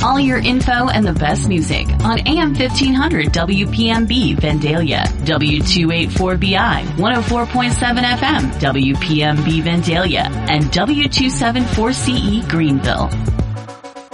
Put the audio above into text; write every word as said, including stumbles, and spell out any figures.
all your info and the best music on A M fifteen hundred W P M B Vandalia, W two eighty-four B I, one oh four point seven F M W P M B Vandalia, and W two seventy-four C E Greenville.